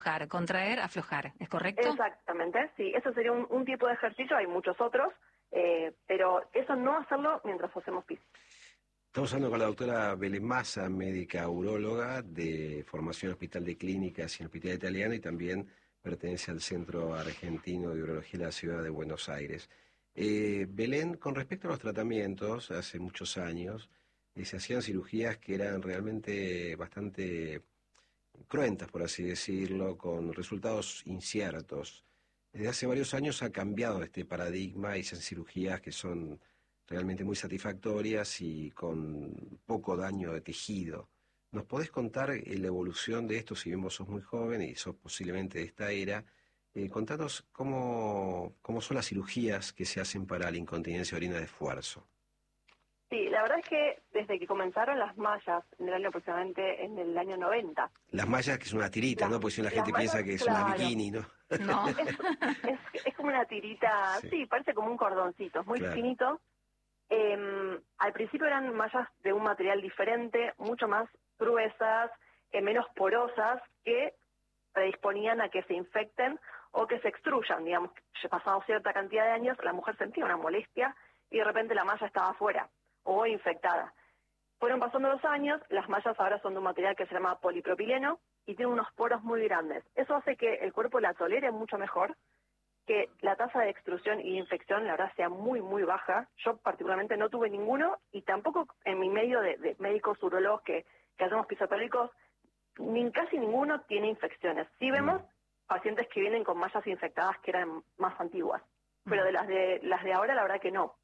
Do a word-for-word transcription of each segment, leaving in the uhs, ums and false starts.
Aflojar, contraer, aflojar, ¿es correcto? Exactamente, sí, eso sería un, un tipo de ejercicio, hay muchos otros, eh, pero eso no hacerlo mientras hacemos pis. Estamos hablando con la doctora Belén Massa, médica uróloga de formación en Hospital de Clínicas y en Hospital Italiano, y también pertenece al Centro Argentino de Urología de la Ciudad de Buenos Aires. Eh, Belén, con respecto a los tratamientos, hace muchos años eh, se hacían cirugías que eran realmente bastante cruentas, por así decirlo, con resultados inciertos. Desde hace varios años ha cambiado este paradigma y se hacen cirugías que son realmente muy satisfactorias y con poco daño de tejido. ¿Nos podés contar eh, la evolución de esto, si bien vos sos muy joven y sos posiblemente de esta era? Eh, contanos cómo, cómo son las cirugías que se hacen para la incontinencia de orina de esfuerzo. Sí, la verdad es que desde que comenzaron las mallas, en el año aproximadamente en el año noventa. Las mallas, que es una tirita, Las, ¿no? Porque si la las gente mallas, piensa que es claro. una bikini, ¿no? No. Es, es, es como una tirita, Sí. sí, parece como un cordoncito, es muy Claro. finito. Eh, al principio eran mallas de un material diferente, mucho más gruesas, eh, menos porosas, que predisponían a que se infecten o que se extruyan, digamos, que pasado cierta cantidad de años, la mujer sentía una molestia y de repente la malla estaba afuera o infectada. Fueron pasando los años, las mallas ahora son de un material que se llama polipropileno y tiene unos poros muy grandes. Eso hace que el cuerpo la tolere mucho mejor, que la tasa de extrusión y infección, la verdad, sea muy, muy baja. Yo particularmente no tuve ninguno y tampoco en mi medio de, de médicos urologos que, que hacemos pisotóricos, ni casi ninguno tiene infecciones. Sí vemos pacientes que vienen con mallas infectadas que eran más antiguas, pero de las de las de ahora la verdad que no.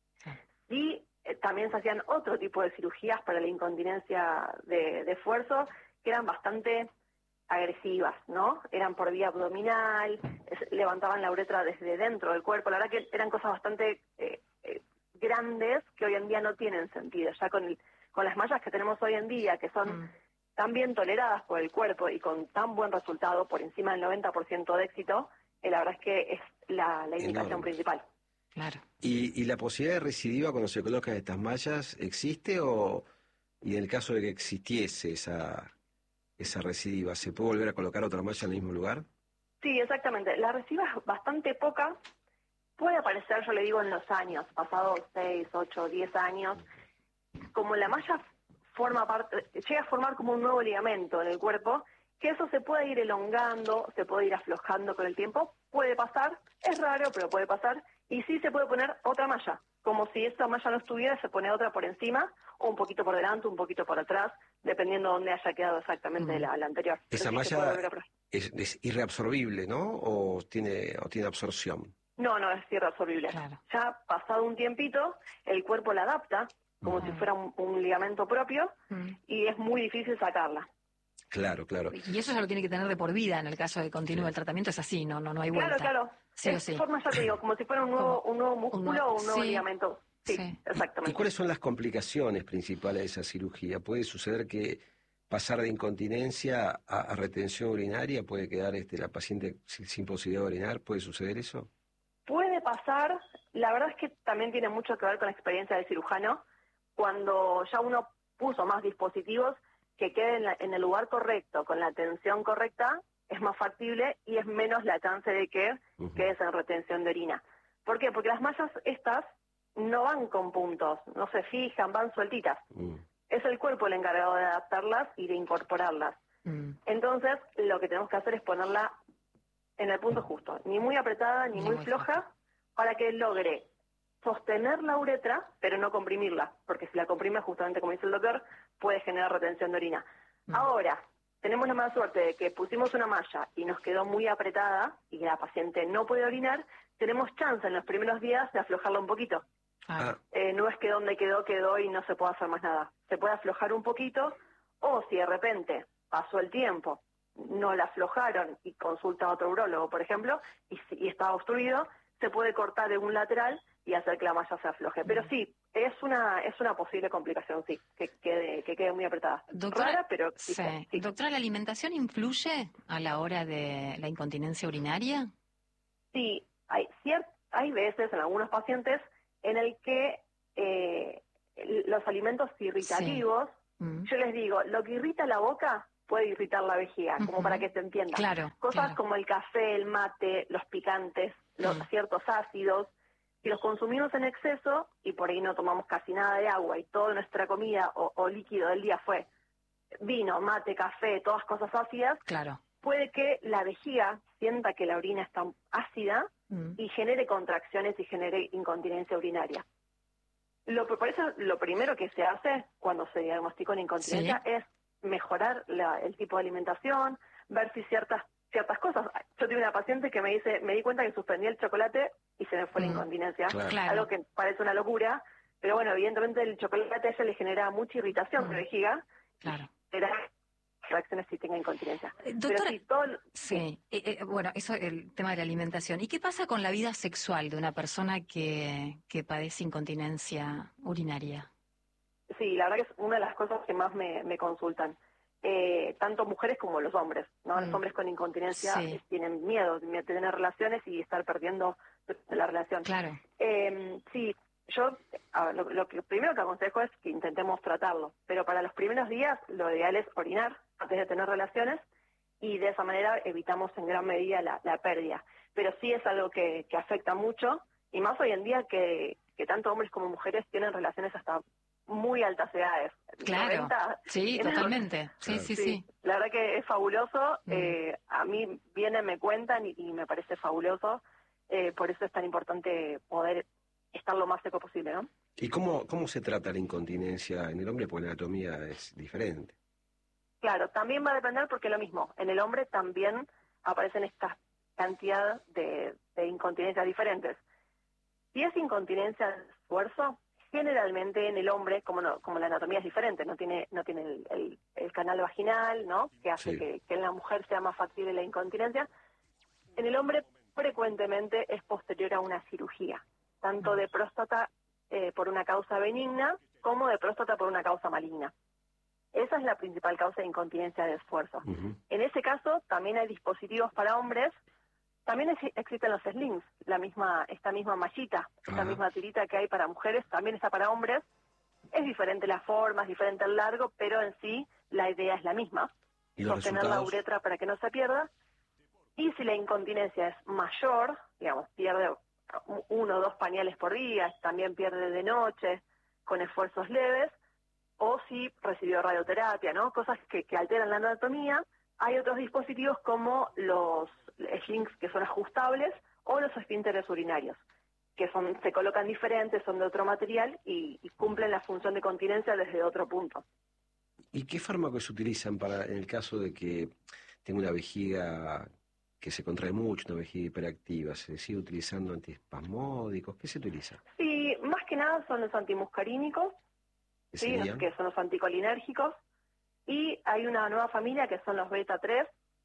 Y eh, también se hacían otro tipo de cirugías para la incontinencia de, de esfuerzo que eran bastante agresivas, ¿no? Eran por vía abdominal, es, levantaban la uretra desde dentro del cuerpo. La verdad que eran cosas bastante eh, eh, grandes que hoy en día no tienen sentido. Ya con, el, con las mallas que tenemos hoy en día, que son... Mm. tan bien toleradas por el cuerpo y con tan buen resultado, por encima del noventa por ciento de éxito, eh, la verdad es que es la, la indicación Enorme. principal. Claro. ¿Y, ¿Y la posibilidad de recidiva cuando se colocan estas mallas existe o, y en el caso de que existiese esa, esa recidiva, ¿se puede volver a colocar otra malla en el mismo lugar? Sí, exactamente. La recidiva es bastante poca, puede aparecer, yo le digo, en los años, pasados seis, ocho, diez años, como la malla forma parte, llega a formar como un nuevo ligamento en el cuerpo, que eso se puede ir elongando, se puede ir aflojando con el tiempo, puede pasar, es raro, pero puede pasar, y sí se puede poner otra malla, como si esa malla no estuviera, se pone otra por encima, o un poquito por delante, un poquito por atrás, dependiendo de dónde haya quedado exactamente mm. la, la anterior. Esa sí malla es, es irreabsorbible, ¿no? ¿O tiene, o tiene absorción? No, no, es irreabsorbible. Claro. Ya pasado un tiempito, el cuerpo la adapta, como uh-huh. si fuera un, un ligamento propio, uh-huh. y es muy difícil sacarla. Claro, claro. Y eso ya lo tiene que tener de por vida en el caso de que continúe sí. el tratamiento, es así, no no no hay vuelta. Claro, claro. Sí es o sí. forma, ya te digo, como si fuera un nuevo, un nuevo músculo un nuevo, o un nuevo sí. ligamento. Sí, sí, exactamente. ¿Y cuáles son las complicaciones principales de esa cirugía? ¿Puede suceder que pasar de incontinencia a, a retención urinaria puede quedar este la paciente sin, sin posibilidad de orinar? ¿Puede suceder eso? Puede pasar. La verdad es que también tiene mucho que ver con la experiencia del cirujano. Cuando ya uno puso más dispositivos que queden en, la, en el lugar correcto, con la tensión correcta, es más factible y es menos la chance de que uh-huh. quedes en retención de orina. ¿Por qué? Porque las mallas estas no van con puntos, no se fijan, van sueltitas. Uh-huh. Es el cuerpo el encargado de adaptarlas y de incorporarlas. Uh-huh. Entonces, lo que tenemos que hacer es ponerla en el punto justo, ni muy apretada ni, ni muy floja, justo. Para que logre sostener la uretra, pero no comprimirla, porque si la comprime, justamente como dice el doctor, puede generar retención de orina. Mm. Ahora, tenemos la mala suerte de que pusimos una malla y nos quedó muy apretada y la paciente no puede orinar, tenemos chance en los primeros días de aflojarla un poquito. Ah. Eh, no es que donde quedó, quedó y no se puede hacer más nada. Se puede aflojar un poquito, o si de repente pasó el tiempo, no la aflojaron y consulta a otro urólogo, por ejemplo, y, y está obstruido, se puede cortar de un lateral y hacer que la malla se afloje. Pero sí, es una es una posible complicación, sí, que quede, que quede muy apretada. Doctora, Rara, pero existe, sí. sí. Doctora, ¿la alimentación influye a la hora de la incontinencia urinaria? Sí, hay ciert, hay veces en algunos pacientes en el que eh, los alimentos irritativos, sí. mm. yo les digo, lo que irrita la boca puede irritar la vejiga, uh-huh. como para que se entienda. Claro, Cosas claro. como el café, el mate, los picantes, los uh-huh. ciertos ácidos, si los consumimos en exceso y por ahí no tomamos casi nada de agua y toda nuestra comida o, o líquido del día fue vino, mate, café, todas cosas ácidas, claro. puede que la vejiga sienta que la orina está ácida uh-huh. y genere contracciones y genere incontinencia urinaria. Lo, por eso lo primero que se hace cuando se diagnostica una incontinencia sí. es mejorar la, el tipo de alimentación, ver si ciertas ciertas cosas. Yo tuve una paciente que me dice, me di cuenta que suspendí el chocolate y se me fue mm, la incontinencia. Claro. Algo que parece una locura, pero bueno, evidentemente el chocolate a ella le genera mucha irritación mm. de vejiga. Claro. Genera reacciones si tenga incontinencia. Doctora, pero sí, todo, sí, sí. Eh, eh, bueno, eso es el tema de la alimentación. ¿Y qué pasa con la vida sexual de una persona que, que padece incontinencia urinaria? Sí, la verdad que es una de las cosas que más me, me consultan. Eh, tanto mujeres como los hombres, ¿no? Mm. Los hombres con incontinencia sí. tienen miedo de tener relaciones y estar perdiendo la relación. Claro. Eh, sí, yo lo, lo que primero que aconsejo es que intentemos tratarlo, pero para los primeros días lo ideal es orinar antes de tener relaciones y de esa manera evitamos en gran medida la, la pérdida. Pero sí es algo que, que afecta mucho y más hoy en día que, que tanto hombres como mujeres tienen relaciones hasta muy altas edades. Claro, noventa, sí, totalmente. Sí, sí, sí, sí. La verdad que es fabuloso. Mm. Eh, a mí vienen, me cuentan y, y me parece fabuloso. Eh, por eso es tan importante poder estar lo más seco posible, ¿no? ¿Y cómo, cómo se trata la incontinencia en el hombre? Porque la anatomía es diferente. Claro, también va a depender porque lo mismo. En el hombre también aparecen estas cantidad de, de incontinencias diferentes. Si es incontinencia de esfuerzo, generalmente en el hombre, como no, como la anatomía es diferente, no tiene no tiene el, el, el canal vaginal, ¿no? Que hace sí. que, que en la mujer sea más factible la incontinencia. En el hombre frecuentemente es posterior a una cirugía, tanto de próstata eh, por una causa benigna como de próstata por una causa maligna. Esa es la principal causa de incontinencia de esfuerzo. Uh-huh. En ese caso también hay dispositivos para hombres. También es, existen los slings, la misma, esta misma mallita, esta Ajá. misma tirita que hay para mujeres, también está para hombres. Es diferente la forma, es diferente el largo, pero en sí la idea es la misma. ¿Y los sostener resultados? La uretra para que no se pierda. Y si la incontinencia es mayor, digamos, pierde uno o dos pañales por día, también pierde de noche, con esfuerzos leves, o si recibió radioterapia, ¿no? Cosas que, que alteran la anatomía. Hay otros dispositivos como los slings que son ajustables o los esfínteres urinarios, que son se colocan diferentes, son de otro material y, y cumplen la función de continencia desde otro punto. ¿Y qué fármacos se utilizan para en el caso de que tenga una vejiga que se contrae mucho, una vejiga hiperactiva? ¿Se sigue utilizando antiespasmódicos? ¿Qué se utiliza? Sí, más que nada son los antimuscarínicos, ¿sí? Los que son los anticolinérgicos. Y hay una nueva familia que son los beta tres,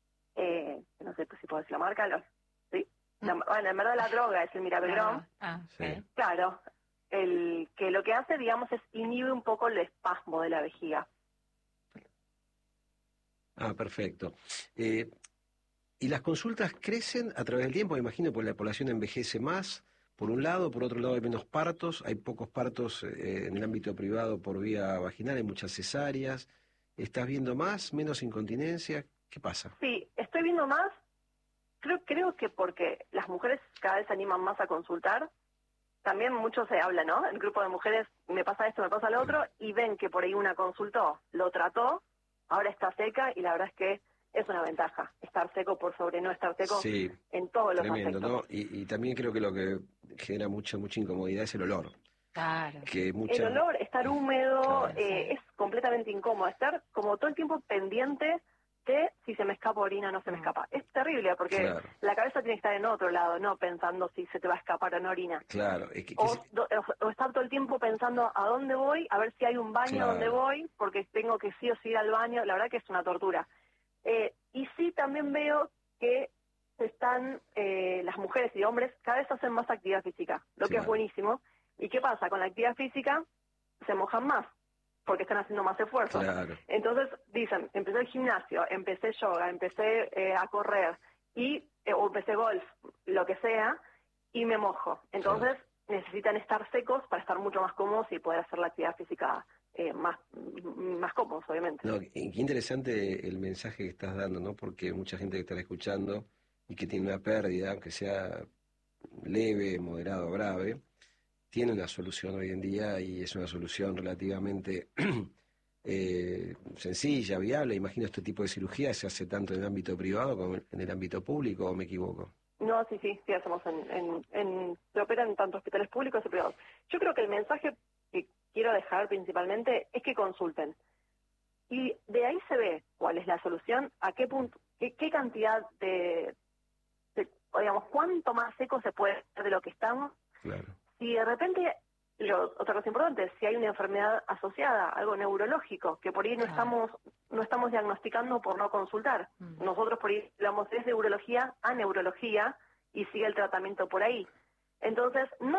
eh, no sé si puedo decir la marca, los, ¿sí? La, bueno, en verdad la droga es el mirabegrón. Ah, sí. Claro, el que lo que hace, digamos, es inhibe un poco el espasmo de la vejiga. Ah, perfecto. Eh, ¿Y las consultas crecen a través del tiempo? Me imagino, porque la población envejece más, por un lado, por otro lado hay menos partos, hay pocos partos eh, en el ámbito privado por vía vaginal, hay muchas cesáreas. ¿Estás viendo más, menos incontinencia? ¿Qué pasa? Sí, estoy viendo más. Creo, creo que porque las mujeres cada vez se animan más a consultar. También mucho se habla, ¿no? El grupo de mujeres, me pasa esto, me pasa lo otro, y ven que por ahí una consultó, lo trató, ahora está seca, y la verdad es que es una ventaja, estar seco por sobre no estar seco sí, en todos los tremendo, aspectos. ¿no? Y, y también creo que lo que genera mucha mucha incomodidad es el olor. Claro. Que mucha... El olor, estar húmedo, claro. eh, es completamente incómodo. Estar como todo el tiempo pendiente de si se me escapa orina o no se me escapa. Es terrible porque claro. la cabeza tiene que estar en otro lado, no pensando si se te va a escapar o no orina. Claro. Es que, o, que... do, o estar todo el tiempo pensando a dónde voy, a ver si hay un baño claro. donde voy, porque tengo que sí o sí ir al baño. La verdad que es una tortura. Eh, y sí también veo que se están, eh, las mujeres y hombres cada vez hacen más actividad física, lo sí, que claro. es buenísimo. ¿Y qué pasa? Con la actividad física se mojan más, porque están haciendo más esfuerzo. Claro. Entonces dicen, empecé el gimnasio, empecé yoga, empecé eh, a correr, y eh, o empecé golf, lo que sea, y me mojo. Entonces claro. necesitan estar secos para estar mucho más cómodos y poder hacer la actividad física eh, más, más cómodos, obviamente. No, qué interesante el mensaje que estás dando, ¿no? Porque mucha gente que está escuchando y que tiene una pérdida, aunque sea leve, moderado, grave, tiene una solución hoy en día y es una solución relativamente eh, sencilla, viable. Imagino este tipo de cirugía se hace tanto en el ámbito privado como en el ámbito público, ¿o me equivoco? No, sí, sí, sí hacemos en, en, en, se operan en tanto hospitales públicos y privados. Yo creo que el mensaje que quiero dejar principalmente es que consulten. Y de ahí se ve cuál es la solución, a qué punto, qué, qué cantidad de, de, digamos, cuánto más seco se puede hacer de lo que estamos. Claro. Si de repente, lo, otra cosa importante, si hay una enfermedad asociada, algo neurológico, que por ahí no Claro. estamos no estamos diagnosticando por no consultar. Mm. Nosotros por ahí hablamos desde urología a neurología y sigue el tratamiento por ahí. Entonces, no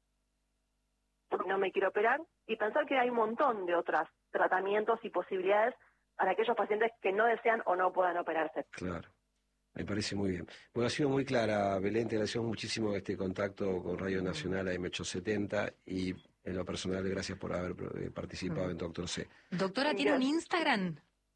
no me quiero operar y pensar que hay un montón de otros tratamientos y posibilidades para aquellos pacientes que no desean o no puedan operarse. Claro. Me parece muy bien. Bueno, ha sido muy clara, Belén, te agradecemos muchísimo este contacto con Radio Nacional A M ochocientos setenta y en lo personal, gracias por haber participado en Doctor C. Doctora, ¿tiene un Instagram?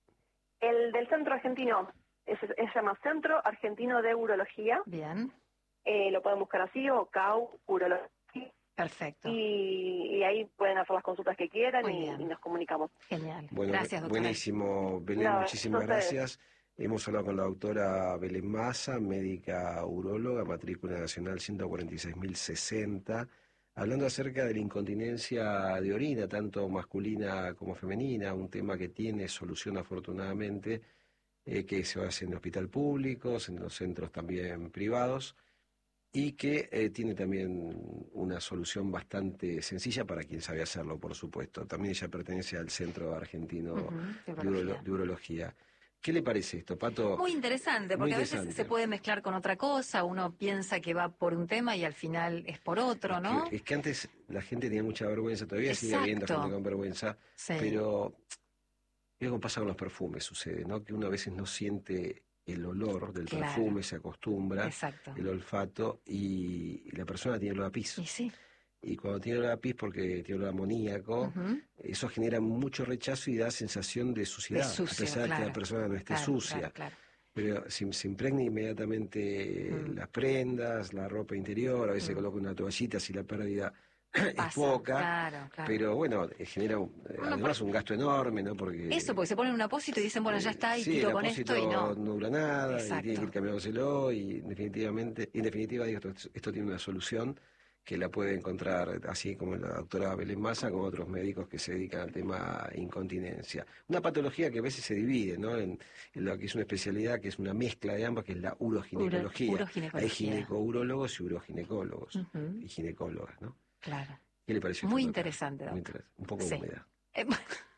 El del Centro Argentino, es, se llama Centro Argentino de Urología. Bien. Eh, lo pueden buscar así, o C A U Urología. Perfecto. Y, y ahí pueden hacer las consultas que quieran y, y nos comunicamos. Genial. Bueno, gracias, doctora. Buenísimo, Belén, no, muchísimas gracias. Hemos hablado con la doctora Belén Massa, médica uróloga, matrícula nacional ciento cuarenta y seis mil sesenta, hablando acerca de la incontinencia de orina, tanto masculina como femenina, un tema que tiene solución afortunadamente, eh, que se hace en el hospital público, en los centros también privados, y que eh, tiene también una solución bastante sencilla para quien sabe hacerlo, por supuesto. También ella pertenece al Centro Argentino uh-huh, de, Urología. de Urología. ¿Qué le parece esto, Pato? Muy interesante, porque Muy interesante. A veces se puede mezclar con otra cosa, uno piensa que va por un tema y al final es por otro, es ¿no? Que, es que antes la gente tenía mucha vergüenza, todavía Exacto. sigue habiendo gente con vergüenza, sí. pero algo pasa con los perfumes, sucede, ¿no? Que uno a veces no siente el olor del claro. perfume, se acostumbra, Exacto. el olfato, y, y la persona tiene olor a pis. Y sí. Y cuando tiene olor a pis, porque tiene olor a amoníaco, uh-huh. eso genera mucho rechazo y da sensación de suciedad, de sucio, a pesar claro. de que la persona no esté claro, sucia. Claro, claro. Pero se, se impregna inmediatamente uh-huh. las prendas, la ropa interior, a veces uh-huh. coloca una toallita si la pérdida Pasa, es poca, claro, claro. pero bueno, genera un, además por... un gasto enorme, ¿no? Porque eso, porque se ponen un apósito y dicen, bueno, ya está, y sí, tiro con esto y no. no dura nada, Exacto. y tiene que ir cambiándoselo, y definitivamente, en definitiva, digo, esto, esto tiene una solución que la puede encontrar, así como la doctora Belén Massa, como otros médicos que se dedican al tema incontinencia. Una patología que a veces se divide, ¿no? En, en lo que es una especialidad que es una mezcla de ambas, que es la uroginecología. Uro, uroginecología. Hay ginecourólogos y uroginecólogos, uh-huh. y ginecólogas, ¿no? Claro. ¿Qué le pareció? Muy interesante, doctor. Muy interesante. Un poco sí. húmeda. Eh,